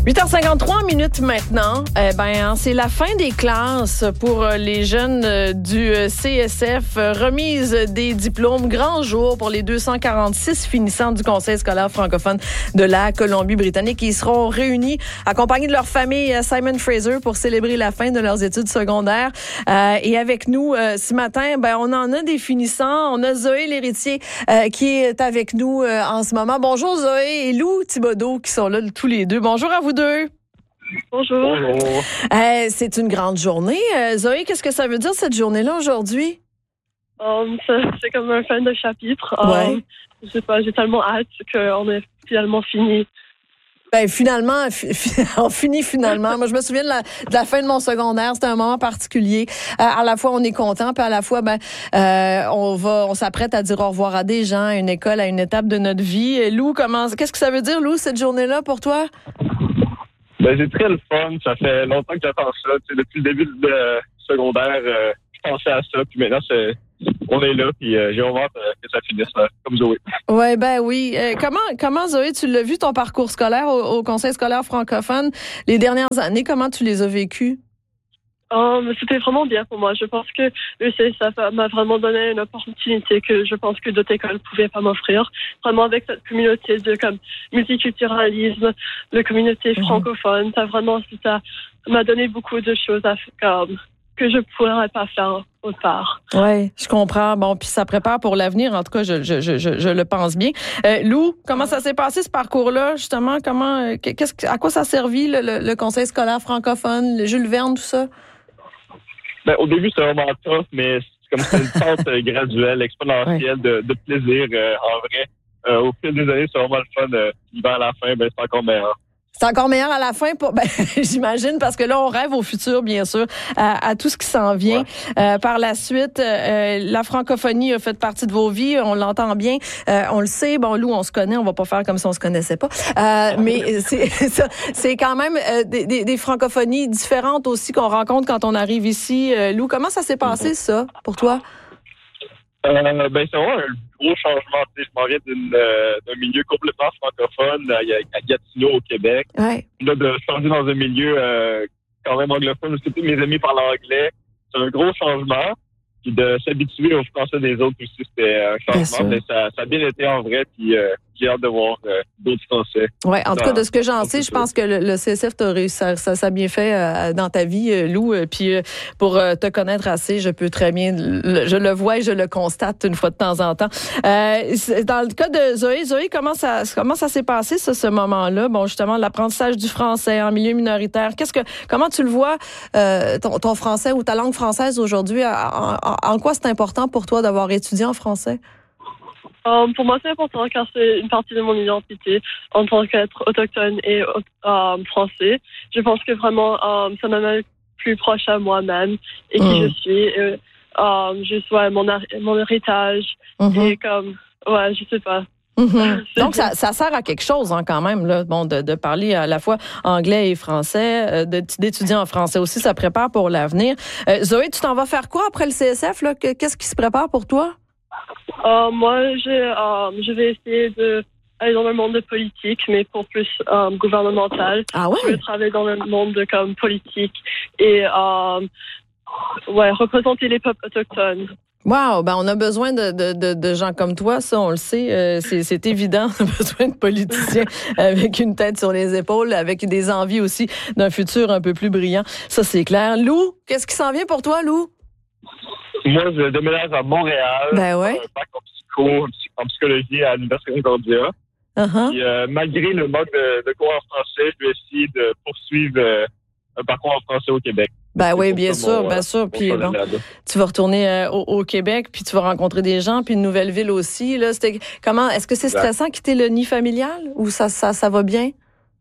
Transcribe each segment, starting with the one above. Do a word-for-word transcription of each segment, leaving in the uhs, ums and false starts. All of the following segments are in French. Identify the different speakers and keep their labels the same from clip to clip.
Speaker 1: huit heures cinquante-trois minutes maintenant. Eh ben, c'est la fin des classes pour les jeunes du C S F. Remise des diplômes, grand jour pour les deux cent quarante-six finissants du Conseil scolaire francophone de la Colombie-Britannique. Ils seront réunis, accompagnés de leur famille Simon Fraser, pour célébrer la fin de leurs études secondaires. Euh, et avec nous euh, ce matin, ben, on en a des finissants. On a Zoé L'Héritier euh, qui est avec nous euh, en ce moment. Bonjour Zoé et Lou Thibodeau qui sont là tous les deux. Bonjour à vous deux.
Speaker 2: Bonjour.
Speaker 1: Bonjour. Euh, c'est une grande journée. Euh, Zoé, qu'est-ce que ça veut dire cette journée-là aujourd'hui?
Speaker 2: Um, c'est, c'est comme un fin de chapitre.
Speaker 1: Ouais.
Speaker 2: Um, je sais pas, j'ai tellement hâte qu'on ait finalement fini.
Speaker 1: Ben finalement, on finit finalement. Moi, je me souviens de la, de la fin de mon secondaire. C'était un moment particulier. Euh, à la fois, on est content, puis à la fois, ben, euh, on va, on s'apprête à dire au revoir à des gens, à une école, à une étape de notre vie. Et Lou, comment, qu'est-ce que ça veut dire, Lou, cette journée-là pour toi?
Speaker 3: Ben, c'est très le fun. Ça fait longtemps que j'attends ça. Tu sais, depuis le début du euh, secondaire, euh, je pensais à ça. Puis maintenant, c'est, on est là. Puis euh, j'ai hâte euh, que ça finisse, là, comme Zoé.
Speaker 1: Ouais, ben oui. Euh, comment, comment Zoé, tu l'as vu ton parcours scolaire au, au Conseil scolaire francophone les dernières années? Comment tu les as vécues?
Speaker 2: Um, c'était vraiment bien pour moi. Je pense que le C S F m'a vraiment donné une opportunité que je pense que d'autres écoles ne pouvaient pas m'offrir. Vraiment avec cette communauté de comme multiculturalisme, la communauté
Speaker 1: mmh.
Speaker 2: francophone, ça vraiment ça m'a donné beaucoup de choses à comme que je ne pourrais pas faire autre part.
Speaker 1: Oui, je comprends. Bon, puis ça prépare pour l'avenir. En tout cas, je, je, je, je le pense bien. Euh, Lou, comment ça s'est passé ce parcours-là, justement? Comment, qu'est-ce, à quoi ça a servi le, le, le Conseil scolaire francophone, le Jules Verne, tout ça?
Speaker 3: Ben, au début, c'était vraiment tough, mais c'est comme c'est une pente graduelle, exponentielle ouais. de, de plaisir euh, en vrai. Euh, au fil des années, c'est vraiment le fun. Euh, à la fin, ben, c'est encore meilleur.
Speaker 1: C'est encore meilleur à la fin, pour, ben, j'imagine, parce que là, on rêve au futur, bien sûr, à, à tout ce qui s'en vient. Ouais. Euh, par la suite, euh, la francophonie a fait partie de vos vies, on l'entend bien, euh, on le sait. Bon, Lou, on se connaît, on va pas faire comme si on se connaissait pas. Euh, mais c'est, ça, c'est quand même euh, des, des, des francophonies différentes aussi qu'on rencontre quand on arrive ici. Euh, Lou, comment ça s'est passé, ça, pour toi?
Speaker 3: Euh, ben, c'est vraiment un gros changement. Tu sais, je m'en viens d'une, euh, d'un milieu complètement francophone à, à Gatineau, au Québec.
Speaker 1: Ouais.
Speaker 3: Là, de changer dans un milieu euh, quand même anglophone, parce que tous mes amis parlent anglais, c'est un gros changement. Puis de s'habituer au français des autres aussi, c'était un changement. Mais ça, ça a bien été en vrai, puis euh, j'ai hâte de voir euh, d'autres Français.
Speaker 1: Oui, en tout cas, de ce que j'en sais, je pense que le, le C S F t'a réussi, ça, ça, ça a bien fait euh, dans ta vie, euh, Lou. Euh, puis euh, pour euh, te connaître assez, je peux très bien, le, je le vois et je le constate une fois de temps en temps. Euh, dans le cas de Zoé, Zoé, comment ça, comment ça s'est passé, ça, ce moment-là? Bon, justement, l'apprentissage du français en milieu minoritaire. Qu'est-ce que, comment tu le vois, euh, ton, ton français ou ta langue française aujourd'hui? En, en, en quoi c'est important pour toi d'avoir étudié en français?
Speaker 2: Um, pour moi, c'est important car c'est une partie de mon identité en tant qu'être autochtone et um, français. Je pense que vraiment, um, ça m'a mis plus proche à moi-même et qui mmh. je suis. Et, um, juste, ouais, mon, mon héritage mmh. et comme, ouais, je sais pas.
Speaker 1: Mm-hmm. Donc, ça, ça sert à quelque chose, hein, quand même, là, bon, de, de parler à la fois anglais et français, euh, de, d'étudier en français aussi, ça prépare pour l'avenir. Euh, Zoé, tu t'en vas faire quoi après le C S F, là? Qu'est-ce qui se prépare pour toi?
Speaker 2: Euh, moi, j'ai, euh, je vais essayer de aller dans le monde de politique, mais pour plus euh, gouvernemental.
Speaker 1: Ah ouais?
Speaker 2: Je vais travailler dans le monde de comme politique et euh, ouais, représenter les peuples autochtones.
Speaker 1: Wow, ben on a besoin de, de, de, de gens comme toi, ça, on le sait, euh, c'est, c'est évident, on a besoin de politiciens avec une tête sur les épaules, avec des envies aussi d'un futur un peu plus brillant. Ça, c'est clair. Lou, qu'est-ce qui s'en vient pour toi, Lou?
Speaker 3: Moi, je déménage à Montréal.
Speaker 1: Ben ouais.
Speaker 3: Un bac en psycho, en psychologie à l'Université Concordia.
Speaker 1: Uh-huh.
Speaker 3: Puis, euh, malgré le manque de, de cours en français, je vais essayer de poursuivre euh, un parcours en français au Québec.
Speaker 1: Ben oui, bien sûr, bien sûr. Puis bon, tu vas retourner euh, au, au Québec, puis tu vas rencontrer des gens, puis une nouvelle ville aussi. Là, c'était comment? Est-ce que c'est stressant de quitter le nid familial ou ça, ça, ça va bien?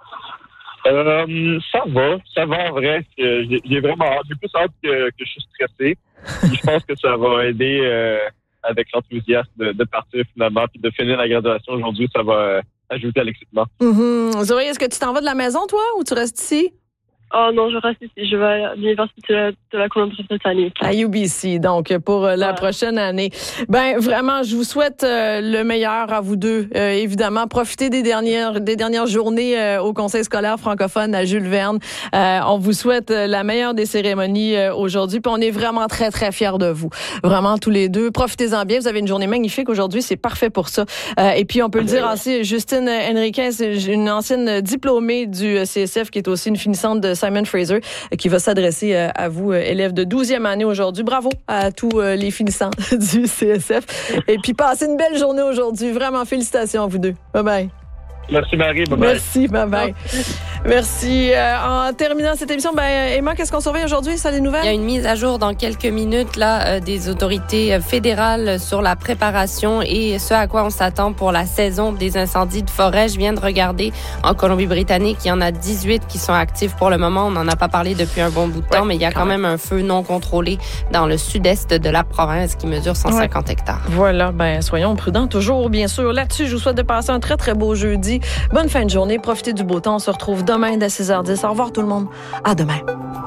Speaker 3: Euh, ça va, ça va en vrai. J'ai, j'ai vraiment hâte. J'ai plus hâte que, que je suis stressé. Je pense que ça va aider euh, avec l'enthousiasme de, de partir finalement, puis de finir la graduation aujourd'hui, ça va euh, ajouter à l'excitement.
Speaker 1: Mm-hmm. Zoé, est-ce que tu t'en vas de la maison, toi, ou tu restes ici?
Speaker 2: Oh non, je reste ici. Je vais à l'Université de la Colombie-Britannique.
Speaker 1: À U B C, donc, pour la ouais. prochaine année. Ben, vraiment, je vous souhaite euh, le meilleur à vous deux. Euh, évidemment, profitez des dernières, des dernières journées euh, au Conseil scolaire francophone à Jules Verne. Euh, on vous souhaite la meilleure des cérémonies euh, aujourd'hui. Puis on est vraiment très, très fiers de vous. Vraiment, tous les deux. Profitez-en bien. Vous avez une journée magnifique aujourd'hui. C'est parfait pour ça. Euh, et puis, on peut le dire aussi, Justine Henriquez, une ancienne diplômée du C S F qui est aussi une finissante de Simon Fraser, qui va s'adresser à vous, élèves de douzième année aujourd'hui. Bravo à tous les finissants du C S F. Et puis, passez une belle journée aujourd'hui. Vraiment, félicitations à vous deux. Bye-bye.
Speaker 3: Merci, Marie. Bye-bye.
Speaker 1: Merci, bye-bye. Merci. Euh, en terminant cette émission, ben, Emma, qu'est-ce qu'on surveille aujourd'hui? Ça, les nouvelles?
Speaker 4: Il y a une mise à jour dans quelques minutes là, euh, des autorités fédérales sur la préparation et ce à quoi on s'attend pour la saison des incendies de forêt. Je viens de regarder en Colombie-Britannique, il y en a dix-huit qui sont actifs pour le moment. On n'en a pas parlé depuis un bon bout de temps, ouais, mais il y a quand même un feu non contrôlé dans le sud-est de la province qui mesure cent cinquante ouais. hectares.
Speaker 1: Voilà, ben soyons prudents toujours, bien sûr. Là-dessus, je vous souhaite de passer un très, très beau jeudi. Bonne fin de journée, profitez du beau temps. On se retrouve demain dès six heures dix. Au revoir tout le monde. À demain.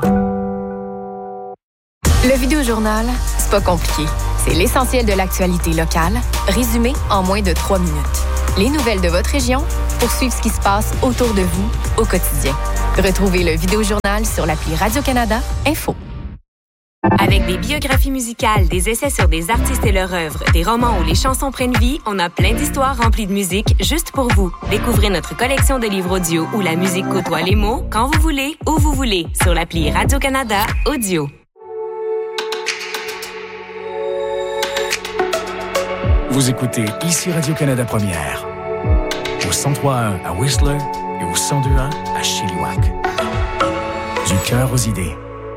Speaker 5: Le Vidéojournal, c'est pas compliqué. C'est l'essentiel de l'actualité locale, résumé en moins de trois minutes. Les nouvelles de votre région pour suivre ce qui se passe autour de vous au quotidien. Retrouvez le Vidéojournal sur l'appli Radio-Canada Info.
Speaker 6: Avec des biographies musicales, des essais sur des artistes et leur œuvre, des romans où les chansons prennent vie, on a plein d'histoires remplies de musique juste pour vous. Découvrez notre collection de livres audio où la musique côtoie les mots quand vous voulez, où vous voulez, sur l'appli Radio-Canada Audio.
Speaker 7: Vous écoutez ici Radio-Canada Première, au cent trois point un à Whistler et au cent deux point un à Chilliwack. Du cœur aux idées.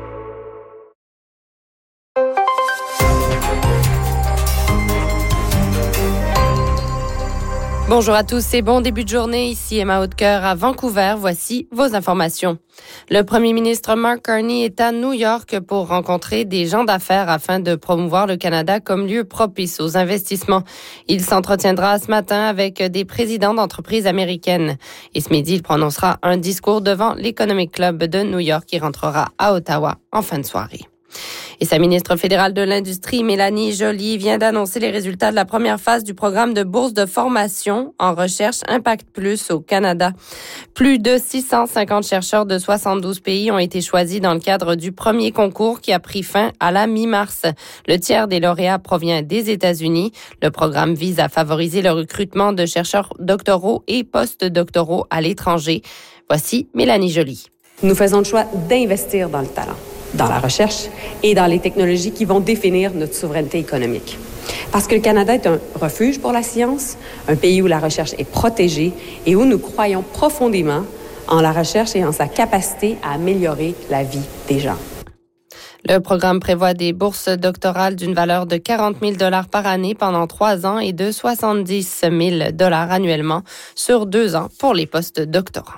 Speaker 4: Bonjour à tous et bon début de journée. Ici Emma Hautecoeur à Vancouver. Voici vos informations. Le premier ministre Mark Carney est à New York pour rencontrer des gens d'affaires afin de promouvoir le Canada comme lieu propice aux investissements. Il s'entretiendra ce matin avec des présidents d'entreprises américaines. Et ce midi, il prononcera un discours devant l'Economic Club de New York qui rentrera à Ottawa en fin de soirée. Et sa ministre fédérale de l'Industrie, Mélanie Joly, vient d'annoncer les résultats de la première phase du programme de bourse de formation en recherche Impact Plus au Canada. Plus de six cent cinquante chercheurs de soixante-douze pays ont été choisis dans le cadre du premier concours qui a pris fin à la mi-mars. Le tiers des lauréats provient des États-Unis. Le programme vise à favoriser le recrutement de chercheurs doctoraux et post-doctoraux à l'étranger. Voici Mélanie Joly.
Speaker 8: Nous faisons le choix d'investir dans le talent, dans la recherche et dans les technologies qui vont définir notre souveraineté économique. Parce que le Canada est un refuge pour la science, un pays où la recherche est protégée et où nous croyons profondément en la recherche et en sa capacité à améliorer la vie des gens.
Speaker 4: Le programme prévoit des bourses doctorales d'une valeur de quarante mille dollars par année pendant trois ans et de soixante-dix mille dollars annuellement sur deux ans pour les postes doctorants.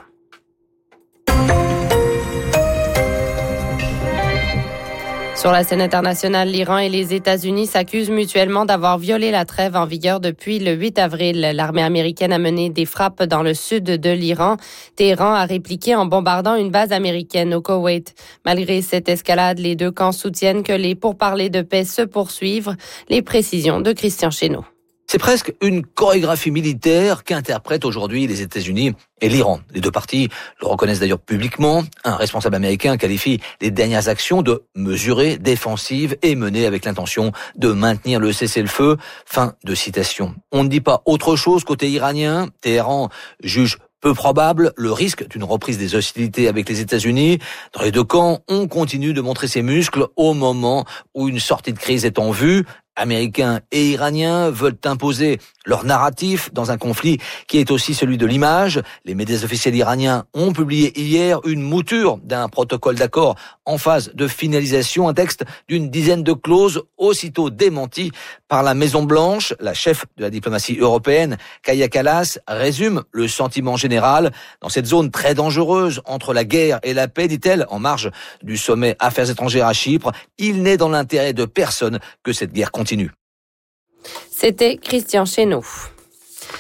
Speaker 4: Sur la scène internationale, l'Iran et les États-Unis s'accusent mutuellement d'avoir violé la trêve en vigueur depuis le huit avril. L'armée américaine a mené des frappes dans le sud de l'Iran. Téhéran a répliqué en bombardant une base américaine au Koweït. Malgré cette escalade, les deux camps soutiennent que les pourparlers de paix se poursuivent. Les précisions de Christian Chénaud.
Speaker 9: C'est presque une chorégraphie militaire qu'interprètent aujourd'hui les États-Unis et l'Iran. Les deux parties le reconnaissent d'ailleurs publiquement. Un responsable américain qualifie les dernières actions de mesurées, défensives et menées avec l'intention de maintenir le cessez-le-feu. Fin de citation. On ne dit pas autre chose côté iranien. Téhéran juge peu probable le risque d'une reprise des hostilités avec les États-Unis. Dans les deux camps, on continue de montrer ses muscles au moment où une sortie de crise est en vue. Américains et Iraniens veulent imposer leur narratif dans un conflit qui est aussi celui de l'image. Les médias officiels iraniens ont publié hier une mouture d'un protocole d'accord en phase de finalisation, un texte d'une dizaine de clauses aussitôt démenti par la Maison-Blanche. La chef de la diplomatie européenne, Kaja Kallas, résume le sentiment général dans cette zone très dangereuse entre la guerre et la paix, dit-elle, en marge du sommet Affaires étrangères à Chypre. Il n'est dans l'intérêt de personne que cette guerre continue.
Speaker 4: C'était Christian Chénaud.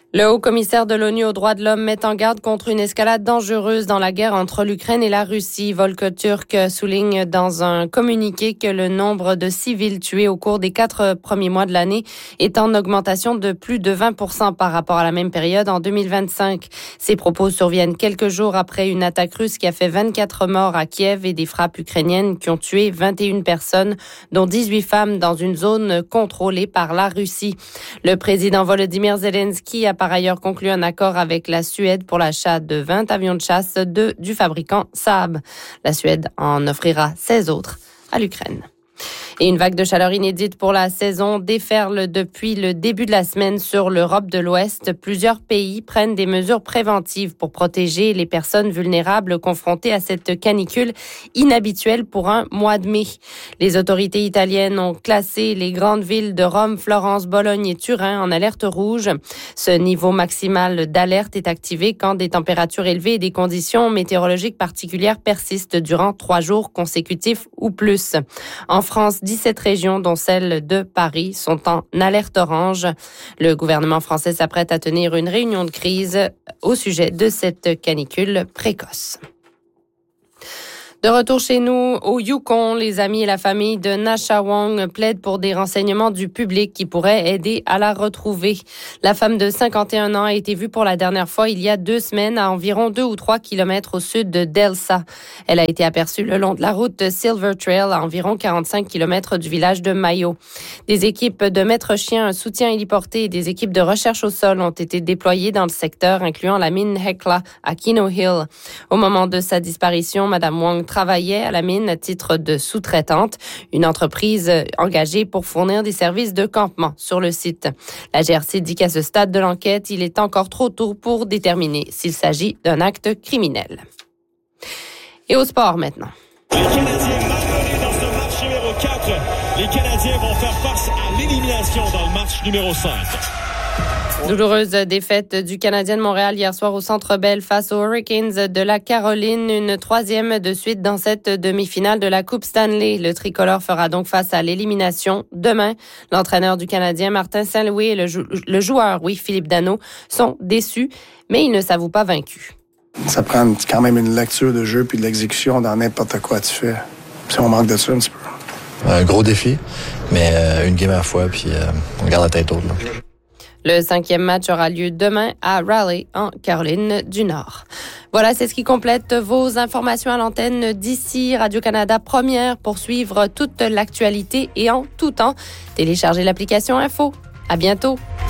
Speaker 4: Le haut-commissaire de l'ONU aux droits de l'homme met en garde contre une escalade dangereuse dans la guerre entre l'Ukraine et la Russie. Volker Turk souligne dans un communiqué que le nombre de civils tués au cours des quatre premiers mois de l'année est en augmentation de plus de vingt pour cent par rapport à la même période en deux mille vingt-cinq. Ces propos surviennent quelques jours après une attaque russe qui a fait vingt-quatre morts à Kiev et des frappes ukrainiennes qui ont tué vingt et une personnes, dont dix-huit femmes dans une zone contrôlée par la Russie. Le président Volodymyr Zelensky a par ailleurs conclu un accord avec la Suède pour l'achat de vingt avions de chasse de, du fabricant Saab. La Suède en offrira seize autres à l'Ukraine. Et une vague de chaleur inédite pour la saison déferle depuis le début de la semaine sur l'Europe de l'Ouest. Plusieurs pays prennent des mesures préventives pour protéger les personnes vulnérables confrontées à cette canicule inhabituelle pour un mois de mai. Les autorités italiennes ont classé les grandes villes de Rome, Florence, Bologne et Turin en alerte rouge. Ce niveau maximal d'alerte est activé quand des températures élevées et des conditions météorologiques particulières persistent durant trois jours consécutifs ou plus. En France, dix-sept régions, dont celle de Paris, sont en alerte orange. Le gouvernement français s'apprête à tenir une réunion de crise au sujet de cette canicule précoce. De retour chez nous, au Yukon, les amis et la famille de Nasha Wong plaident pour des renseignements du public qui pourraient aider à la retrouver. La femme de cinquante et un ans a été vue pour la dernière fois il y a deux semaines à environ deux ou trois kilomètres au sud de Delsa. Elle a été aperçue le long de la route de Silver Trail à environ quarante-cinq kilomètres du village de Mayo. Des équipes de maîtres chiens, un soutien héliporté et des équipes de recherche au sol ont été déployées dans le secteur, incluant la mine Hecla à Kino Hill. Au moment de sa disparition, Madame Wong travaillait à la mine à titre de sous-traitante, une entreprise engagée pour fournir des services de campement sur le site. La G R C dit qu'à ce stade de l'enquête, il est encore trop tôt pour déterminer s'il s'agit d'un acte criminel. Et au sport maintenant.
Speaker 10: Les Canadiens malmenés dans ce match numéro quatre. Les Canadiens vont faire face à l'élimination dans le match numéro cinq.
Speaker 4: Douloureuse défaite du Canadien de Montréal hier soir au Centre Bell face aux Hurricanes de la Caroline, une troisième de suite dans cette demi-finale de la Coupe Stanley. Le tricolore fera donc face à l'élimination demain. L'entraîneur du Canadien, Martin Saint-Louis, et le, jou- le joueur, oui, Philippe Danault, sont déçus, mais ils ne s'avouent pas vaincus.
Speaker 11: Ça prend quand même une lecture de jeu puis de l'exécution dans n'importe quoi tu fais. Si on manque de ça un petit peu.
Speaker 12: Un gros défi, mais euh, une game à la fois, puis euh, on garde la tête haute, là.
Speaker 4: Le cinquième match aura lieu demain à Raleigh, en Caroline du Nord. Voilà, c'est ce qui complète vos informations à l'antenne d'ici Radio-Canada Première pour suivre toute l'actualité et en tout temps. Téléchargez l'application Info. À bientôt.